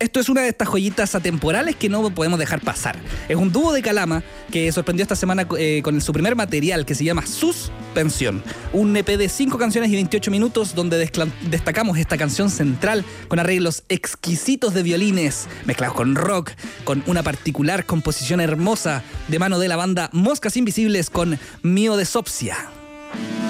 Esto es una de estas joyitas atemporales que no podemos dejar pasar. Es un dúo de Calama que sorprendió esta semana con su primer material que se llama Suspensión. Un EP de 5 canciones y 28 minutos donde destacamos esta canción central con arreglos exquisitos de violines mezclados con rock, con una particular composición hermosa de mano de la banda Moscas Invisibles con Mio de Sopsia.